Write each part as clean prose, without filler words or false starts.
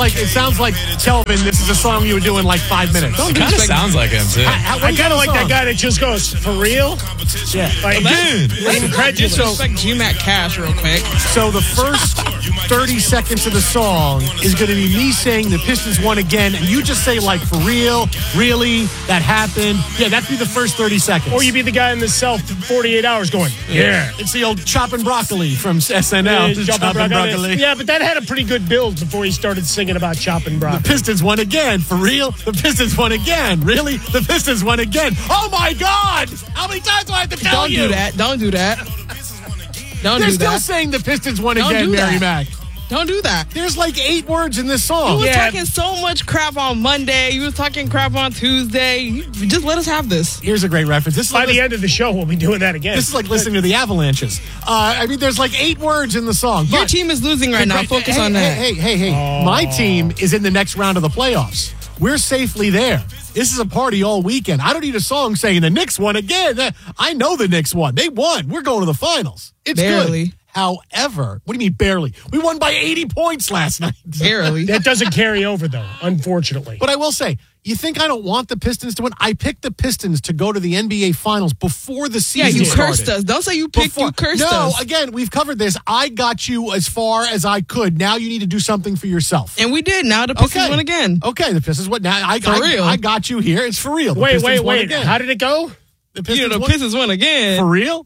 Like it sounds like Kelvin. This is a song you would do in like 5 minutes. It kind of sounds like him too. I kind of like that guy that just goes, for real? Yeah. Like, Dude. incredulous. Just like GMAT Cash real quick. So the first 30 seconds of the song is going to be me saying the Pistons won again, and you just say like, for real, really, that happened. Yeah, that'd be the first 30 seconds. Or you be the guy in the cell for 48 hours going, yeah. It's the old chopping broccoli from SNL. Chopping broccoli. Yeah, but that had a pretty good build before he started singing about chopping broccoli. The Pistons won again. For real? The Pistons won again. Really? The Pistons won again. Oh, my God. How many times do I have to tell you? Don't do that. They're still saying the Pistons won again, Mary Mac. Don't do that. There's like 8 words in this song. You was talking so much crap on Monday. You was talking crap on Tuesday. Just let us have this. Here's a great reference. This is By the end of the show, we'll be doing that again. This is like listening to the Avalanches. I mean, there's like 8 words in the song. Your team is losing right now. Focus on that. Hey. Oh. My team is in the next round of the playoffs. We're safely there. This is a party all weekend. I don't need a song saying the Knicks won again. I know the Knicks won. They won. We're going to the finals. It's Barely. good. However, what do you mean barely? We won by 80 points last night. Barely. That doesn't carry over, though, unfortunately. But I will say, you think I don't want the Pistons to win? I picked the Pistons to go to the NBA Finals before the season you started. cursed us. Don't say you picked, you cursed us. No, again, we've covered this. I got you as far as I could. Now you need to do something for yourself. And we did. Now the Pistons won again. Okay, the Pistons won. Now real. I got you here. It's for real. The Wait. Pistons won again. How did it go? The Pistons won again. For real?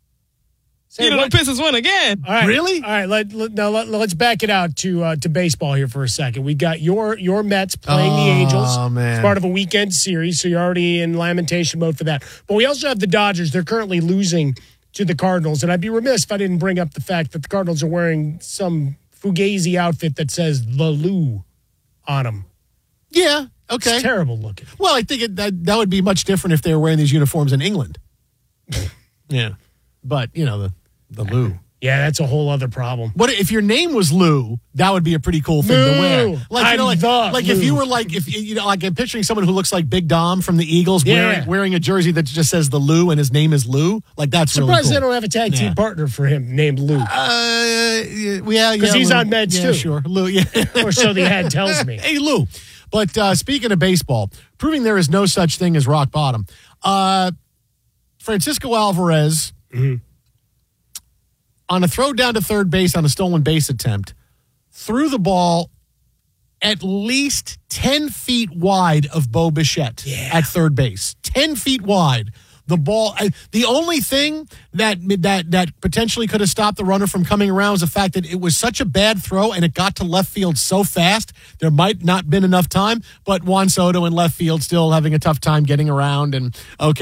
The Pistons won again. All right. Really? All right. Let's back it out to baseball here for a second. We got your Mets playing the Angels. Oh, man. It's part of a weekend series, so you're already in lamentation mode for that. But we also have the Dodgers. They're currently losing to the Cardinals, and I'd be remiss if I didn't bring up the fact that the Cardinals are wearing some fugazi outfit that says "The Lou" on them. Yeah. Okay. It's terrible looking. Well, I think that would be much different if they were wearing these uniforms in England. Yeah. But, the Lou. Yeah, that's a whole other problem. What if your name was Lou? That would be a pretty cool thing to wear. Like if you were like I'm picturing someone who looks like Big Dom from the Eagles wearing a jersey that just says the Lou and his name is Lou. Like that's really surprised cool. they don't have a tag team partner for him named Lou. Because he's Lou. on meds too. Sure, Lou. Yeah, or so the ad tells me. Hey Lou. But speaking of baseball, proving there is no such thing as rock bottom. Francisco Alvarez. Mm-hmm. On a throw down to third base on a stolen base attempt, threw the ball at least 10 feet wide of Bo Bichette at third base. 10 feet wide. The ball, the only thing that potentially could have stopped the runner from coming around was the fact that it was such a bad throw and it got to left field so fast, there might not been enough time, but Juan Soto in left field still having a tough time getting around and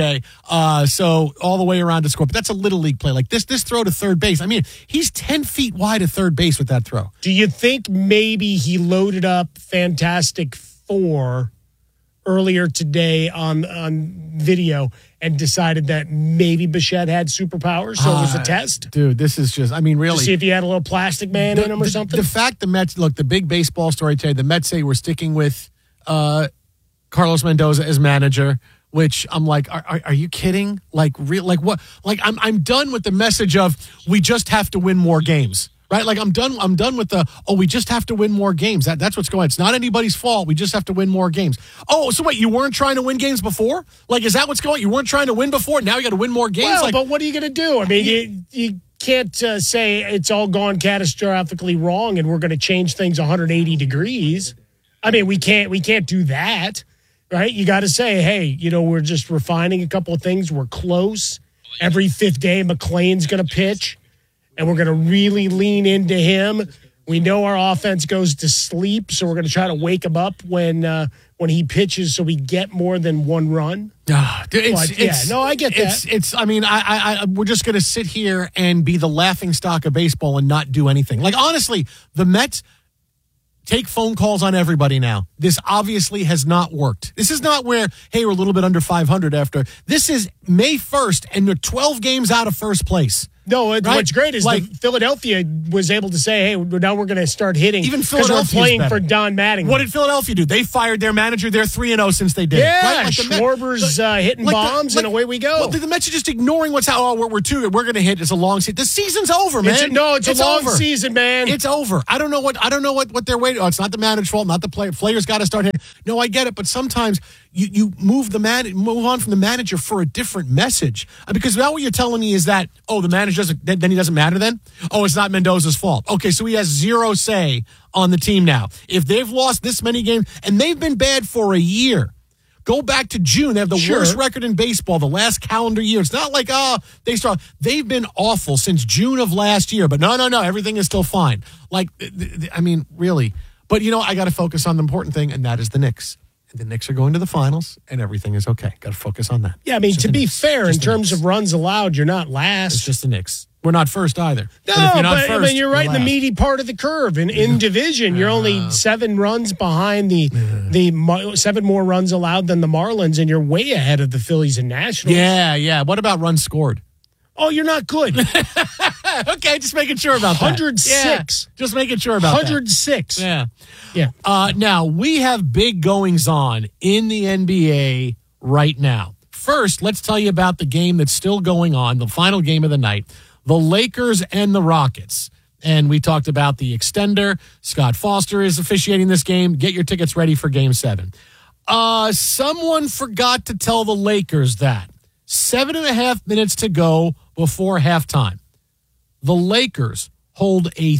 so all the way around to score. But that's a little league play. Like this throw to third base. I mean, he's 10 feet wide at third base with that throw. Do you think maybe he loaded up Fantastic Four earlier today on video and decided that maybe Bichette had superpowers, so it was a test? Dude, this is just, I mean, really. To see if he had a little plastic man in him or something? The fact the Mets, look, the big baseball story today, the Mets say we're sticking with Carlos Mendoza as manager, which I'm like, are you kidding? Like, what? Like, I'm done with the message of we just have to win more games. Right? Like I'm done with we just have to win more games. That's what's going on. It's not anybody's fault. We just have to win more games. Oh, so wait, you weren't trying to win games before? Like, is that what's going on? You weren't trying to win before? Now you got to win more games? Well, but what are you going to do? I mean, you can't say it's all gone catastrophically wrong and we're going to change things 180 degrees. I mean, we can't do that, right? You got to say, hey, we're just refining a couple of things. We're close. Every fifth day, McClain's going to pitch. And we're going to really lean into him. We know our offense goes to sleep, so we're going to try to wake him up when he pitches, so we get more than one run. I get that. I mean, we're just going to sit here and be the laughing stock of baseball and not do anything. Like, honestly, the Mets take phone calls on everybody now. This obviously has not worked. This is not where, hey, we're a little bit under 500 after. This is May 1st, and they're 12 games out of first place. No, right? what's great is like, Philadelphia was able to say, hey, now we're going to start hitting. Even because we're Philadelphia's playing better. for Don Mattingly. What did Philadelphia do? They fired their manager. They're 3-0 since they did. Yeah, right? Like Schwarber's hitting bombs, and away we go. Well, the Mets are just ignoring what's how. Oh, we're going to hit. It's a long season. The season's over, man. It's a long over. season, man. It's over. I don't know what they're waiting. Oh, it's not the manager's fault. Not the player. Players got to start hitting. No, I get it. But sometimes you move on from the manager for a different message, because now what you're telling me is that the manager then he doesn't matter. Then it's not Mendoza's fault. Okay, so he has zero say on the team now. If they've lost this many games and they've been bad for a year. Go back to June. They have the worst record in baseball the last calendar year. It's not like, they've been awful since June of last year. But no, everything is still fine. Like, I mean, really. But, I got to focus on the important thing, and that is the Knicks. And the Knicks are going to the finals, and everything is okay. Got to focus on that. Yeah, I mean, to be fair, in terms of runs allowed, you're not last. It's just the Knicks. We're not first either. No, but you're right in the meaty part of the curve. In division, you're only 7 runs behind the 7 more runs allowed than the Marlins, and you're way ahead of the Phillies and Nationals. Yeah. What about runs scored? Oh, you're not good. Okay, just making sure about that. 106. Yeah, just making sure about 106. that. Yeah. Now, we have big goings on in the NBA right now. First, let's tell you about the game that's still going on, the final game of the night. The Lakers and the Rockets. And we talked about the extender. Scott Foster is officiating this game. Get your tickets ready for Game 7. Someone forgot to tell the Lakers that 7.5 minutes to go before halftime. The Lakers hold a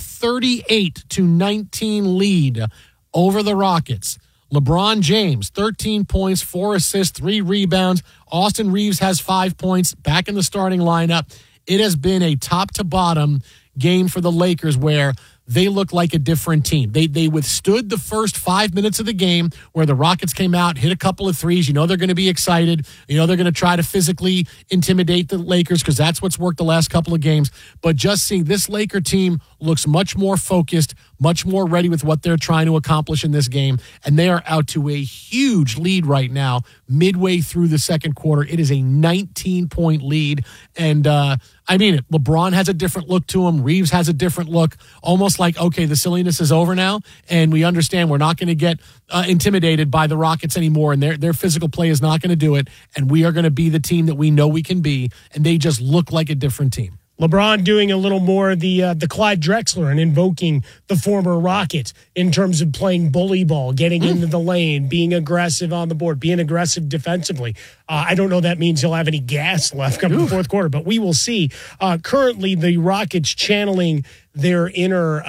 38-19 lead over the Rockets. LeBron James, 13 points, 4 assists, 3 rebounds. Austin Reeves has 5 points, back in the starting lineup. It has been a top-to-bottom game for the Lakers where they look like a different team. They withstood the first 5 minutes of the game where the Rockets came out, hit a couple of threes. You know they're going to be excited. You know they're going to try to physically intimidate the Lakers because that's what's worked the last couple of games. But just seeing this Laker team looks much more focused, much more ready with what they're trying to accomplish in this game. And they are out to a huge lead right now, midway through the second quarter. It is a 19-point lead. And I mean it. LeBron has a different look to him. Reeves has a different look. Almost like, okay, the silliness is over now, and we understand we're not going to get intimidated by the Rockets anymore, and their physical play is not going to do it, and we are going to be the team that we know we can be, and they just look like a different team. LeBron doing a little more of the Clyde Drexler and invoking the former Rocket in terms of playing bully ball, getting into the lane, being aggressive on the board, being aggressive defensively. I don't know that means he'll have any gas left coming the fourth quarter, but we will see. Currently, the Rockets channeling their inner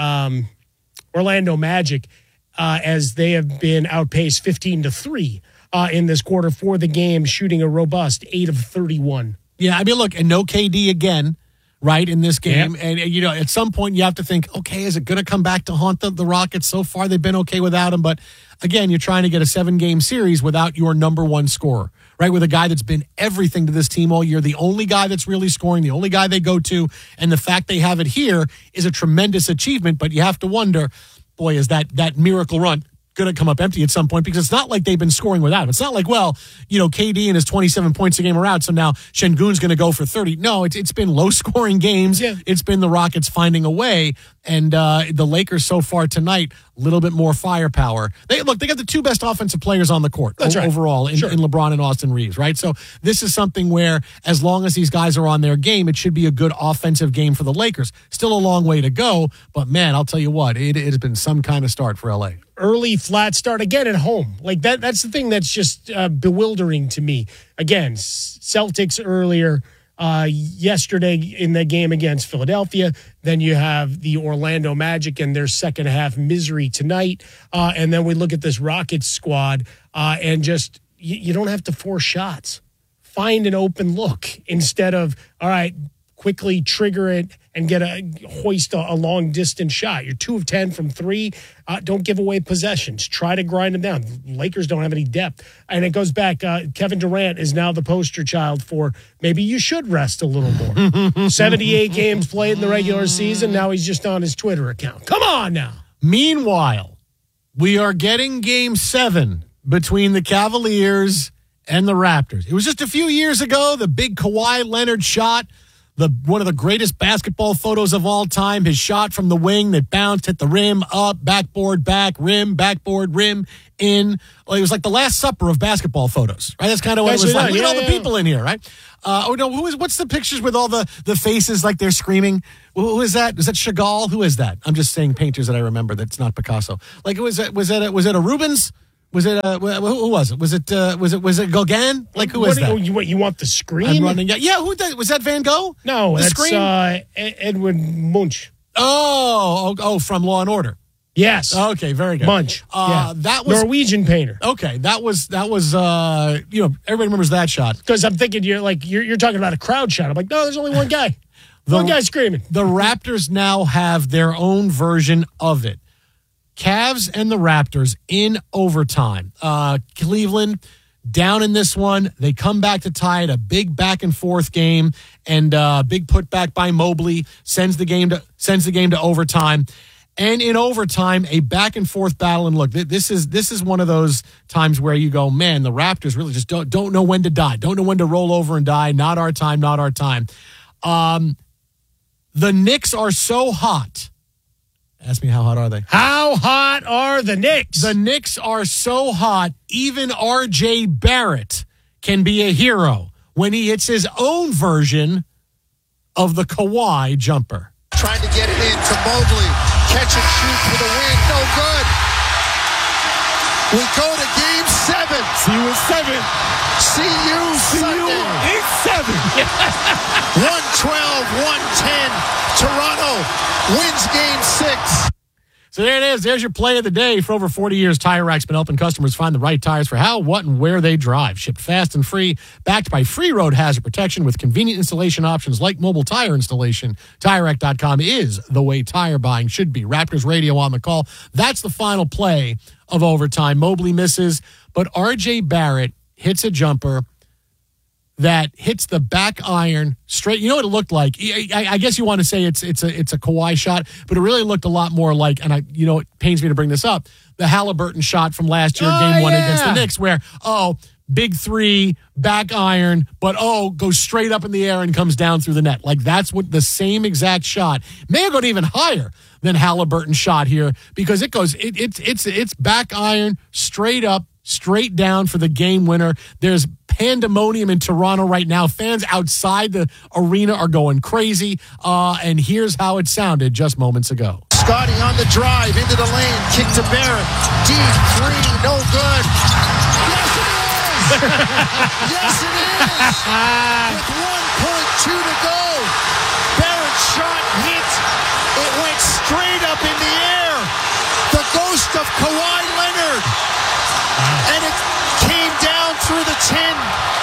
Orlando Magic as they have been outpaced 15-3 in this quarter for the game, shooting a robust 8 of 31. Yeah, I mean, look, and no KD again. Right, in this game. Yep. And, you know, at some point you have to think, okay, is it going to come back to haunt the Rockets? So far they've been okay without him. But, again, you're trying to get a 7-game series without your number one scorer, right, with a guy that's been everything to this team all year, the only guy that's really scoring, the only guy they go to. And the fact they have it here is a tremendous achievement. But you have to wonder, boy, is that miracle run going to come up empty at some point, because it's not like they've been scoring without him. It's not like, well, you know, KD and his 27 points a game are out, so now Şengün's going to go for 30. No, it's been low-scoring games. Yeah. It's been the Rockets finding a way, and the Lakers so far tonight, a little bit more firepower. They got the two best offensive players on the court overall in LeBron and Austin Reeves, right? So this is something where, as long as these guys are on their game, it should be a good offensive game for the Lakers. Still a long way to go, but man, I'll tell you what, it has been some kind of start for LA. Early flat start again at home. Like that's the thing that's just bewildering to me. Again, Celtics earlier yesterday in the game against Philadelphia. Then you have the Orlando Magic and their second half misery tonight. And then we look at this Rockets squad and just you don't have to force shots. Find an open look instead of, all right, quickly trigger it and hoist a long distance shot. You're 2 of 10 from 3. Don't give away possessions. Try to grind them down. Lakers don't have any depth. And it goes back. Kevin Durant is now the poster child for maybe you should rest a little more. 78 games played in the regular season. Now he's just on his Twitter account. Come on now. Meanwhile, we are getting Game 7 between the Cavaliers and the Raptors. It was just a few years ago, the big Kawhi Leonard shot. one of the greatest basketball photos of all time. His shot from the wing that bounced, hit the rim, up, backboard, back, rim, backboard, rim, in. Well, it was like the Last Supper of basketball photos, right? That's kind of what it was like. Look at all the people in here, right? What's the pictures with all the faces like they're screaming? Who is that? Is that Chagall? Who is that? I'm just saying painters that I remember. That's not Picasso. Like, was it a Rubens? Was it who was it? Was it Gauguin? Like, who is that? You want the screen? I'm running. Yeah. Who was that? Van Gogh? No, the that's screen? Edwin Munch. Oh, from Law and Order. Yes. Okay, very good. Munch. That was Norwegian painter. Okay, that was everybody remembers that shot. Because I'm thinking you're talking about a crowd shot. I'm like, no, there's only one guy. One guy screaming. The Raptors now have their own version of it. Cavs and the Raptors in overtime. Cleveland down in this one. They come back to tie it. A big back and forth game, and big putback by Mobley sends the game to overtime. And in overtime, a back and forth battle. And look, this is one of those times where you go, man, the Raptors really just don't know when to die, don't know when to roll over and die. Not our time, not our time. The Knicks are so hot. Ask me, how hot are they? How hot are the Knicks? The Knicks are so hot, even R.J. Barrett can be a hero when he hits his own version of the Kawhi jumper. Trying to get it in to Mobley. Catch and shoot for the win. No good. We go to game 7. See you at 7. See you Sunday. In 7. 112-110. Toronto wins game 6. So there it is. There's your play of the day. For over 40 years, Tire Rack's been helping customers find the right tires for how, what, and where they drive. Shipped fast and free, backed by free road hazard protection with convenient installation options like mobile tire installation. TireRack.com is the way tire buying should be. Raptors radio on the call. That's the final play of overtime. Mobley misses, but R.J. Barrett hits a jumper that hits the back iron straight. You know what it looked like? I guess you want to say it's a Kawhi shot, but it really looked a lot more like, and it pains me to bring this up, the Halliburton shot from last year, game 1 against the Knicks, where, big three, back iron, but goes straight up in the air and comes down through the net. Like, that's what the same exact shot may have gone even higher than Halliburton shot here, because it goes, it's back iron, straight up, straight down for the game winner. There's pandemonium in Toronto right now. Fans outside the arena are going crazy. And here's how it sounded just moments ago. Scotty on the drive into the lane. Kick to Barrett. Deep 3. No good. Yes, it is. With 1.2 to go. Barrett's shot hit. It went straight up in the air. The ghost of Kawhi Leonard. And it came down through the 10.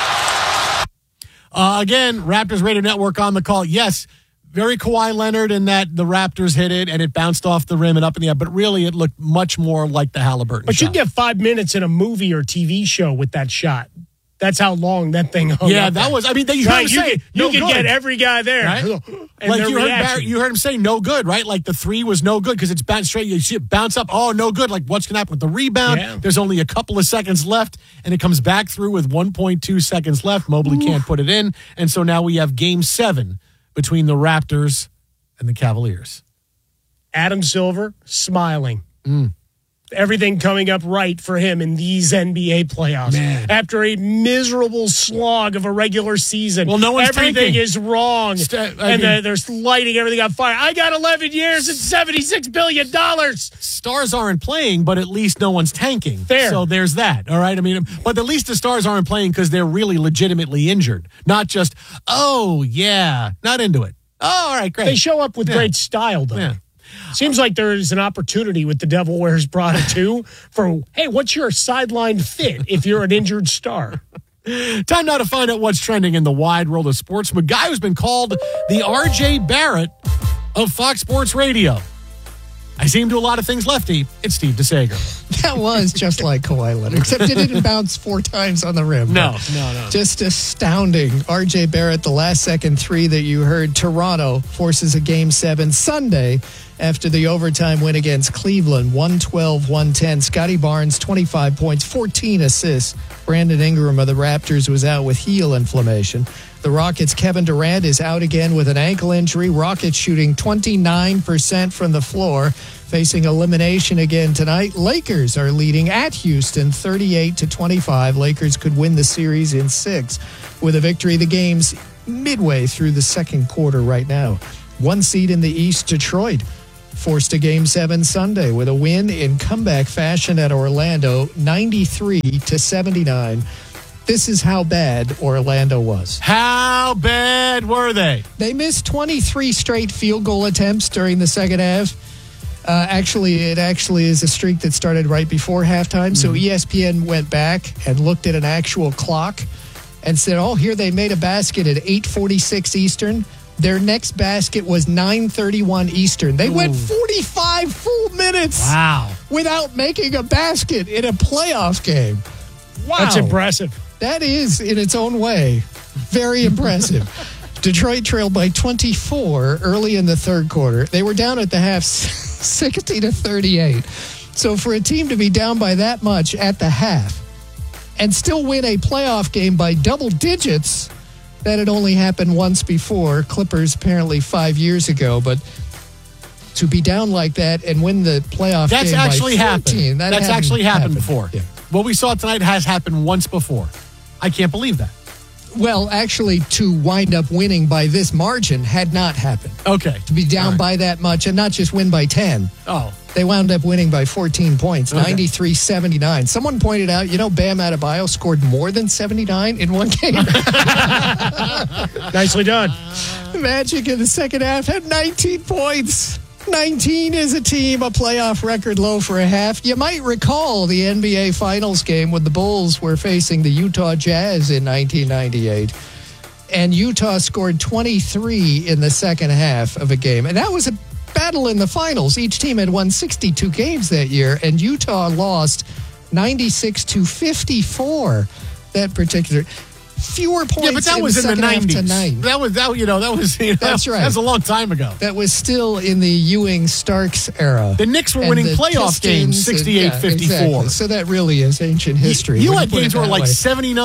Again, Raptors Radio Network on the call. Yes, very Kawhi Leonard in that the Raptors hit it and it bounced off the rim and up in the air, but really it looked much more like the Halliburton shot. But you get 5 minutes in a movie or TV show with that shot. That's how long that thing hung up. That was, you can get every guy there. Right? And like you heard him say no good, right? Like the 3 was no good because it's bounced straight. You see it bounce up. Oh, no good. Like what's going to happen with the rebound? Yeah. There's only a couple of seconds left and it comes back through with 1.2 seconds left. Mobley can't put it in. And so now we have game 7 between the Raptors and the Cavaliers. Adam Silver smiling. Everything coming up right for him in these NBA playoffs. Man. After a miserable slog of a regular season. Well, no one's everything tanking. Is wrong. They're lighting everything on fire. I got 11 years and $76 billion. Stars aren't playing, but at least no one's tanking. Fair. So there's that, all right? But at least the stars aren't playing because they're really legitimately injured. Not just, not into it. Oh, all right, great. They show up with great style, though. Yeah. Seems like there is an opportunity with the Devil Wears Prada 2 for, hey, what's your sideline fit if you're an injured star? Time now to find out what's trending in the wide world of sports from a guy who's been called the R.J. Barrett of Fox Sports Radio. I see him do a lot of things lefty. It's Steve DeSager. That was just like Kawhi Leonard, except it didn't bounce 4 times on the rim. No. Just astounding. R.J. Barrett, the last second 3 that you heard. Toronto forces a Game 7 Sunday after the overtime win against Cleveland, 112-110. Scotty Barnes, 25 points, 14 assists. Brandon Ingram of the Raptors was out with heel inflammation. The Rockets' Kevin Durant is out again with an ankle injury. Rockets shooting 29% from the floor, facing elimination again tonight. Lakers are leading at Houston 38-25. Lakers could win the series in 6. With a victory, the game's midway through the second quarter right now. 1 seed in the East, Detroit, forced a Game 7 Sunday with a win in comeback fashion at Orlando, 93-79. This is how bad Orlando was. How bad were they? They missed 23 straight field goal attempts during the second half. It actually is a streak that started right before halftime. So ESPN went back and looked at an actual clock and said, here they made a basket at 8:46 Eastern. Their next basket was 9:31 Eastern. They went 45 full minutes without making a basket in a playoff game. Wow. That's impressive. That is, in its own way, very impressive. Detroit trailed by 24 early in the third quarter. They were down at the half 60-38. So for a team to be down by that much at the half and still win a playoff game by double digits, that had only happened once before. Clippers apparently 5 years ago, but to be down like that and win the playoff That's game actually by 14, happened. That's actually happened before. Yeah. What we saw tonight has happened once before. I can't believe that. Well, actually, to wind up winning by this margin had not happened. Okay. To be down by that much and not just win by 10. Oh. They wound up winning by 14 points, Okay. 93-79. Someone pointed out, Bam Adebayo scored more than 79 in one game. Nicely done. Magic in the second half had 19 points. 19 as a team, a playoff record low for a half. You might recall the NBA Finals game when the Bulls were facing the Utah Jazz in 1998. And Utah scored 23 in the second half of a game. And that was a battle in the finals. Each team had won 62 games that year, and Utah lost 96-54 that particular. Fewer points. Yeah, but that was in the 90s. That was. That's right. That was a long time ago. That was still in the Ewing Starks era. The Knicks were And winning the playoff games Pistons 68-54. exactly. So that really is ancient history. You when had put it games were that like way.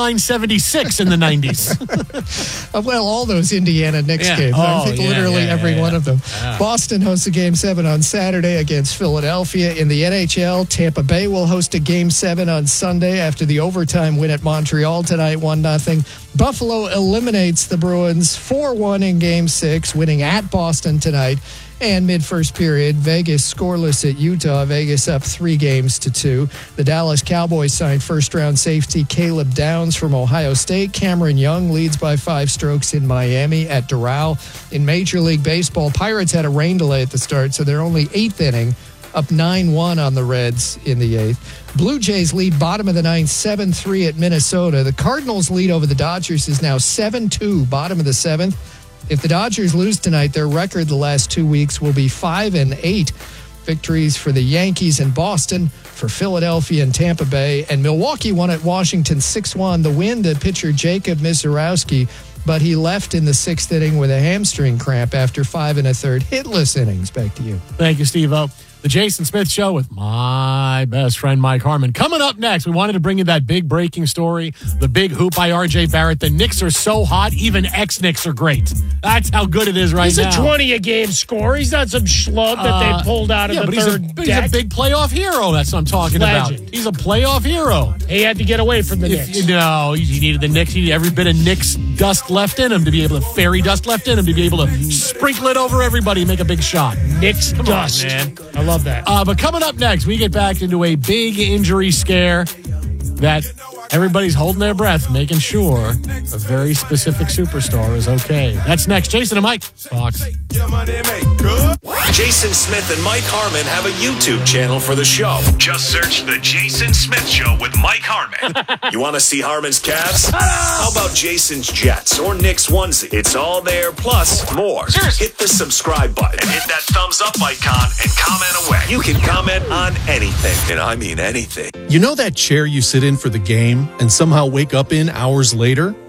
79-76 in the 90s. Well, all those Indiana Knicks Yeah. games. I Oh, think yeah, literally yeah, every yeah, one yeah. of them. Boston hosts a Game 7 on Saturday against Philadelphia. In the NHL, Tampa Bay will host a Game 7 on Sunday after the overtime win at Montreal tonight, 1-0. Buffalo eliminates the Bruins 4-1 in Game 6, winning at Boston tonight. And mid-first period, Vegas scoreless at Utah. Vegas up 3-2. The Dallas Cowboys signed first-round safety Caleb Downs from Ohio State. Cameron Young leads by 5 strokes in Miami at Doral. In Major League Baseball, Pirates had a rain delay at the start, so they're only 8th inning, up 9-1 on the Reds in the 8th. Blue Jays lead bottom of the 9th, 7-3 at Minnesota. The Cardinals lead over the Dodgers is now 7-2, bottom of the 7th. If the Dodgers lose tonight, their record the last 2 weeks will be 5-8. Victories for the Yankees and Boston, for Philadelphia and Tampa Bay, and Milwaukee won at Washington 6-1. The win to pitcher Jacob Misiorowski, but he left in the 6th inning with a hamstring cramp after 5 1/3 hitless innings. Back to you. Thank you, Steve-O. The Jason Smith Show with my best friend, Mike Harmon. Coming up next, we wanted to bring you that big breaking story, the big hoop by R.J. Barrett. The Knicks are so hot, even ex-Knicks are great. That's how good it is right now. He's a 20-a-game score. He's not some schlub that they pulled out of the third he's deck. a big playoff hero. That's what I'm talking Legend. about. He's a playoff hero. He had to get away from the Knicks. He needed the Knicks. He needed every bit of Knicks dust left in him to be able to, fairy dust left in him to be able to sprinkle it over everybody and make a big shot. Knicks Come dust. on, man. I love that. But coming up next, we get back into a big injury scare that everybody's holding their breath, making sure a very specific superstar is okay. That's next. Jason and Mike, Fox. Jason Smith and Mike Harmon have a YouTube channel for the show. Just search The Jason Smith Show with Mike Harmon. You want to see Harmon's Cavs? How about Jason's Jets or Knicks onesie? It's all there, plus more. Hit the subscribe button and hit that thumbs up icon and comment away. You can comment on anything, and I mean anything. You know that chair you sit in for the game and somehow wake up in hours later?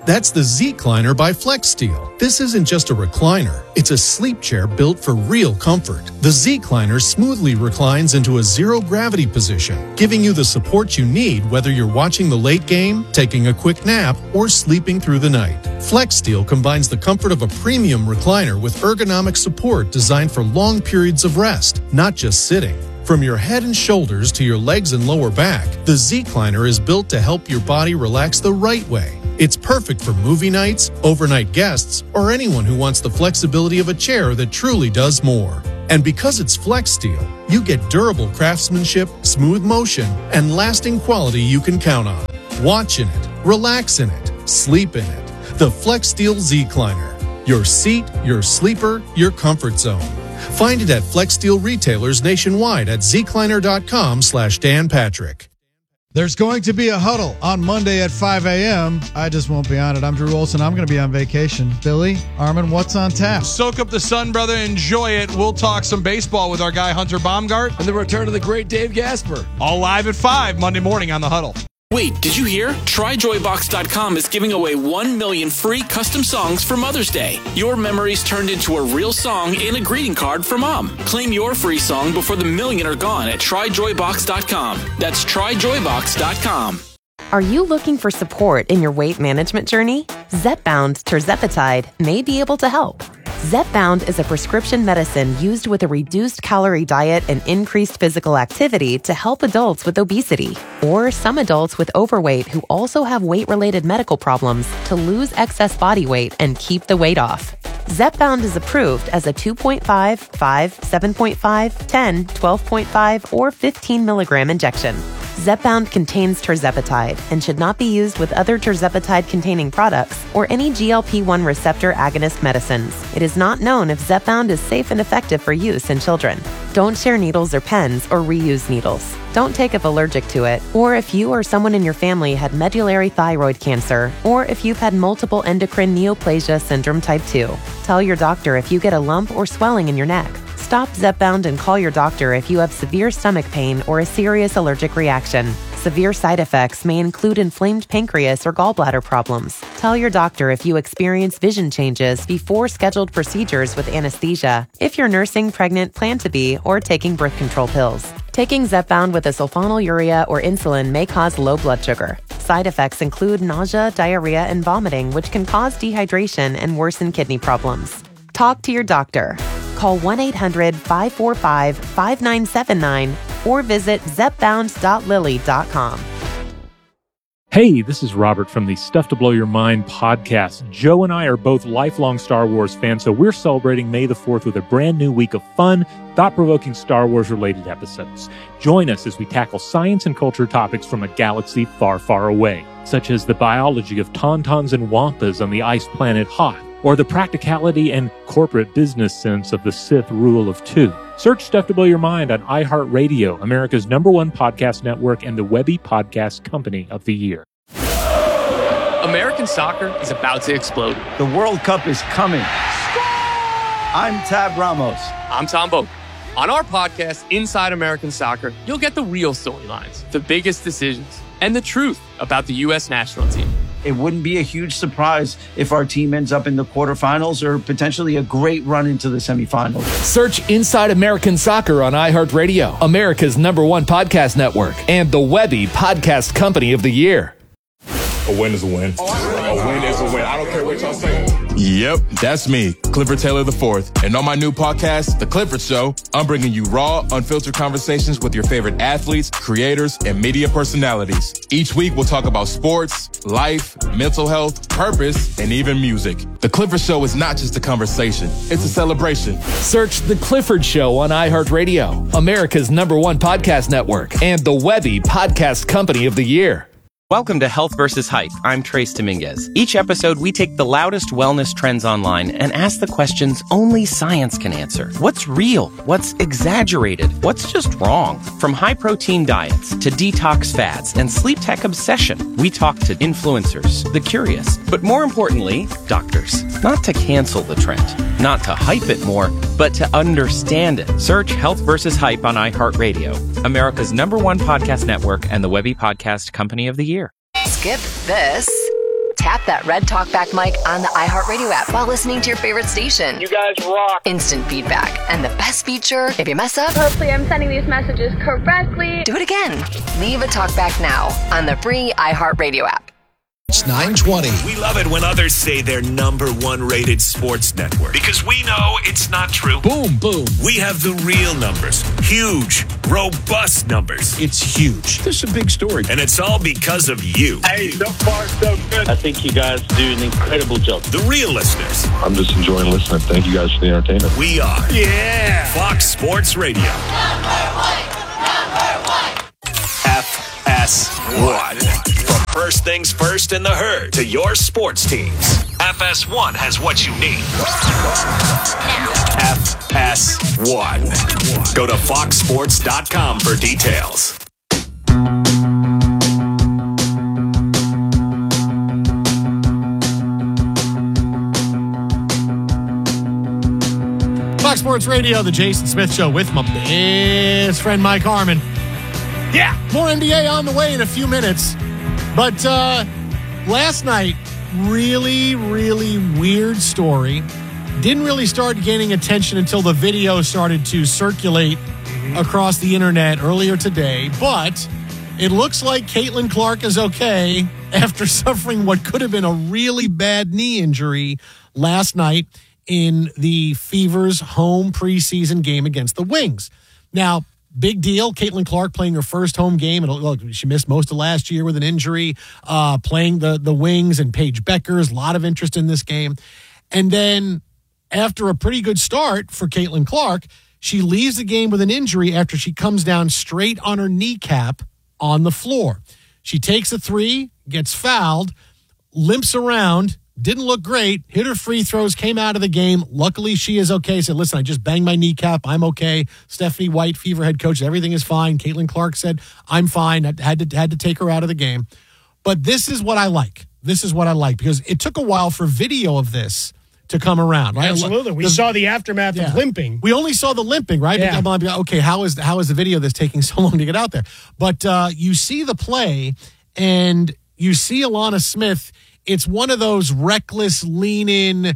That's the Z-Cliner by FlexSteel. This isn't just a recliner. It's a sleep chair built for real comfort. The Z-Cliner smoothly reclines into a zero-gravity position, giving you the support you need whether you're watching the late game, taking a quick nap, or sleeping through the night. FlexSteel combines the comfort of a premium recliner with ergonomic support designed for long periods of rest, not just sitting. From your head and shoulders to your legs and lower back, the Z-Cliner is built to help your body relax the right way. It's perfect for movie nights, overnight guests, or anyone who wants the flexibility of a chair that truly does more. And because it's FlexSteel, you get durable craftsmanship, smooth motion, and lasting quality you can count on. Watch in it, relax in it, sleep in it. The FlexSteel Z-Cliner. Your seat, your sleeper, your comfort zone. Find it at FlexSteel retailers nationwide at zcliner.com/Dan Patrick. There's going to be a huddle on Monday at 5 a.m. I just won't be on it. I'm Drew Olson. I'm going to be on vacation. Billy, Armin, what's on tap? Soak up the sun, brother. Enjoy it. We'll talk some baseball with our guy Hunter Baumgart. And the return of the great Dave Gasper. All live at 5 Monday morning on The Huddle. Wait, did you hear? TryJoyBox.com is giving away 1 million free custom songs for Mother's Day. Your memories turned into a real song and a greeting card for Mom. Claim your free song before the million are gone at TryJoyBox.com. That's TryJoyBox.com. Are you looking for support in your weight management journey? Zepbound tirzepatide may be able to help. Zepbound is a prescription medicine used with a reduced calorie diet and increased physical activity to help adults with obesity or some adults with overweight who also have weight-related medical problems to lose excess body weight and keep the weight off. Zepbound is approved as a 2.5, 5, 7.5, 10, 12.5, or 15 milligram injection. Zepbound contains tirzepatide and should not be used with other tirzepatide-containing products or any GLP-1 receptor agonist medicines. It is not known if Zepbound is safe and effective for use in children. Don't share needles or pens or reuse needles. Don't take if allergic to it, or if you or someone in your family had medullary thyroid cancer, or if you've had multiple endocrine neoplasia syndrome type 2. Tell your doctor if you get a lump or swelling in your neck. Stop Zepbound and call your doctor if you have severe stomach pain or a serious allergic reaction. Severe side effects may include inflamed pancreas or gallbladder problems. Tell your doctor if you experience vision changes before scheduled procedures with anesthesia, if you're nursing, pregnant, plan to be, or taking birth control pills. Taking Zepbound with a sulfonylurea or insulin may cause low blood sugar. Side effects include nausea, diarrhea, and vomiting, which can cause dehydration and worsen kidney problems. Talk to your doctor. Call 1-800-545-5979 or visit zepbound.lilly.com. Hey, this is Robert from the Stuff to Blow Your Mind podcast. Joe and I are both lifelong Star Wars fans, so we're celebrating May the 4th with a brand new week of fun, thought-provoking Star Wars-related episodes. Join us as we tackle science and culture topics from a galaxy far, far away, such as the biology of tauntauns and wampas on the ice planet Hoth, or the practicality and corporate business sense of the Sith Rule of Two. Search Stuff to Blow Your Mind on iHeartRadio, America's #1 podcast network and the Webby Podcast Company of the Year. American soccer is about to explode. The World Cup is coming. I'm Tab Ramos. I'm Tom Boak. On our podcast, Inside American Soccer, you'll get the real storylines, the biggest decisions, and the truth about the U.S. national team. It wouldn't be a huge surprise if our team ends up in the quarterfinals or potentially a great run into the semifinals. Search Inside American Soccer on iHeartRadio, America's #1 podcast network, and the Webby Podcast Company of the Year. A win is a win. A win is a win. I don't care what y'all say. Yep, that's me, Clifford Taylor IV. And on my new podcast, The Clifford Show, I'm bringing you raw, unfiltered conversations with your favorite athletes, creators, and media personalities. Each week, we'll talk about sports, life, mental health, purpose, and even music. The Clifford Show is not just a conversation, it's a celebration. Search The Clifford Show on iHeartRadio, America's #1 podcast network, and the Webby Podcast Company of the Year. Welcome to Health vs. Hype. I'm Trace Dominguez. Each episode, we take the loudest wellness trends online and ask the questions only science can answer. What's real? What's exaggerated? What's just wrong? From high-protein diets to detox fads and sleep tech obsession, we talk to influencers, the curious, but more importantly, doctors. Not to cancel the trend, not to hype it more, but to understand it. Search Health vs. Hype on iHeartRadio, America's #1 podcast network and the Webby Podcast Company of the Year. Skip this. tap that red talkback mic on the iHeartRadio app while listening to your favorite station. You guys rock. Instant feedback. And the best feature, if you mess up, Hopefully I'm sending these messages correctly. do it again. Leave a talkback now on the free iHeartRadio app. It's 9:20. We love it when others say they're number one rated sports network because we know it's not true. Boom, boom. We have the real numbers. Huge, robust numbers. It's huge. This is a big story. And it's all because of you. Hey, so far so good. I think you guys do an incredible job. The real listeners. I'm just enjoying listening. Thank you guys for the entertainment. We are. Yeah. Fox Sports Radio. Number one. FS1. From first things first in the herd to your sports teams. FS1 has what you need. FS1. Go to foxsports.com for details. Fox Sports Radio, the Jason Smith Show with my best friend Mike Harmon. Yeah, more NBA on the way in a few minutes. But last night, really, really weird story. Didn't really start gaining attention until the video started to circulate across the internet earlier today. But it looks like Caitlin Clark is okay after suffering what could have been a really bad knee injury last night in the Fever's home preseason game against the Wings. Now, big deal. Caitlin Clark playing her first home game. And look, she missed most of last year with an injury, playing the Wings and Paige Beckers. A lot of interest in this game. And then after a pretty good start for Caitlin Clark, she leaves the game with an injury after she comes down straight on her kneecap on the floor. She takes a three, gets fouled, limps around, didn't look great, hit her free throws, came out of the game. Luckily, she is okay. Said, listen, I just banged my kneecap. I'm okay. Stephanie White, Fever head coach, everything is fine. Caitlin Clark said, I'm fine. I had to take her out of the game. But this is what I like. This is what I like because it took a while for video of this to come around, right? Absolutely. We saw the aftermath of limping. We only saw the limping, right? Yeah. But I'm like, okay, how is the video of this taking so long to get out there? But you see the play and you see Alana Smith. It's one of those reckless, lean-in,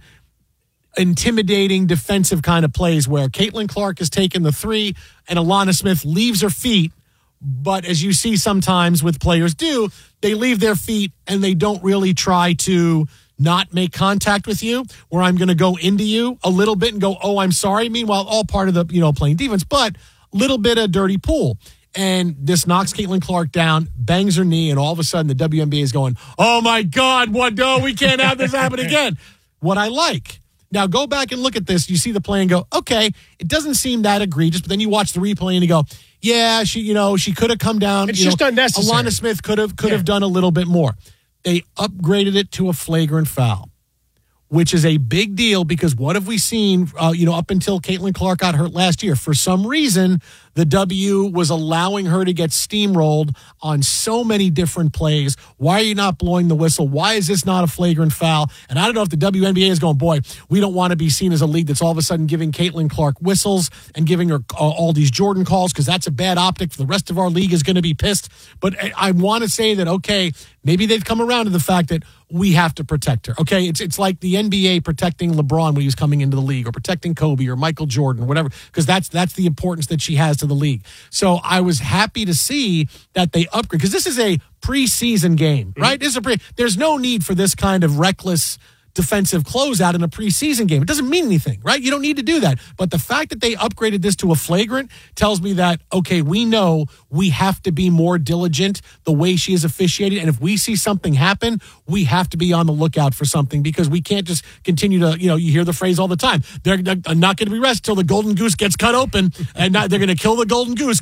intimidating, defensive kind of plays where Caitlin Clark is taking the three and Alana Smith leaves her feet. But as you see sometimes with players do, they leave their feet and they don't really try to not make contact with you, where I'm going to go into you a little bit and go, oh, I'm sorry. Meanwhile, all part of the, playing defense, but little bit of dirty pool. And this knocks Caitlin Clark down, bangs her knee, and all of a sudden the WNBA is going, oh, my God, what? No, we can't have this happen again. What I like. Now, go back and look at this. You see the play and go, okay, it doesn't seem that egregious. But then you watch the replay and you go, yeah, she could have come down. It's just unnecessary. Alana Smith could have done a little bit more. They upgraded it to a flagrant foul, which is a big deal because what have we seen, up until Caitlin Clark got hurt last year? For some reason, the W was allowing her to get steamrolled on so many different plays. Why are you not blowing the whistle? Why is this not a flagrant foul? And I don't know if the WNBA is going, boy, we don't want to be seen as a league that's all of a sudden giving Caitlin Clark whistles and giving her all these Jordan calls because that's a bad optic. For the rest of our league is going to be pissed. But I want to say that, okay, maybe they've come around to the fact that we have to protect her. Okay, it's like the NBA protecting LeBron when he was coming into the league, or protecting Kobe or Michael Jordan or whatever, because that's the importance that she has to the league. So I was happy to see that they upgrade, because this is a preseason game, right? There's no need for this kind of reckless defensive closeout in a preseason game. It doesn't mean anything, right? You don't need to do that. But the fact that they upgraded this to a flagrant tells me that, okay, we know we have to be more diligent the way she is officiated. And if we see something happen, we have to be on the lookout for something, because we can't just continue to, you hear the phrase all the time. They're not going to be rested till the golden goose gets cut open, and they're going to kill the golden goose.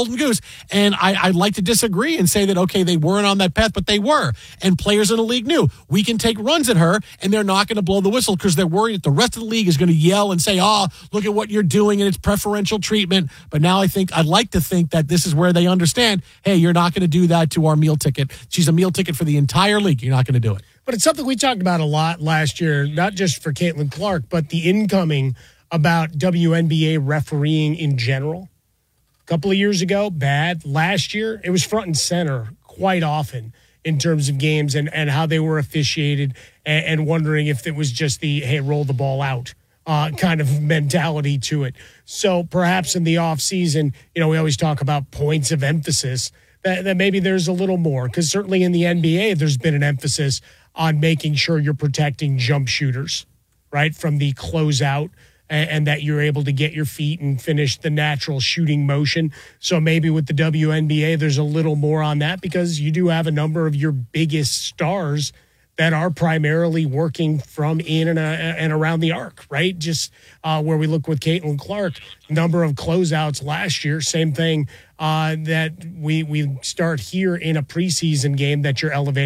And I'd like to disagree and say that, okay, they weren't on that path, but they were. And players in the league knew we can take runs at her, and they're not going to blow the whistle because they're worried that the rest of the league is going to yell and say, oh, look at what you're doing and it's preferential treatment. But now I'd like to think that this is where they understand, hey, you're not going to do that to our meal ticket. She's a meal ticket for the entire league. You're not going to do it. But it's something we talked about a lot last year, not just for Caitlin Clark, but the incoming about WNBA refereeing in general. A couple of years ago, bad. Last year, it was front and center quite often in terms of games and how they were officiated, and wondering if it was just the, hey, roll the ball out kind of mentality to it. So perhaps in the offseason, we always talk about points of emphasis, that maybe there's a little more, because certainly in the NBA, there's been an emphasis on making sure you're protecting jump shooters, right, from the closeout, and that you're able to get your feet and finish the natural shooting motion. So maybe with the WNBA, there's a little more on that, because you do have a number of your biggest stars that are primarily working from in and around the arc, right? Just where we look with Caitlin Clark, number of closeouts last year, same thing that we start here in a preseason game that you're elevating.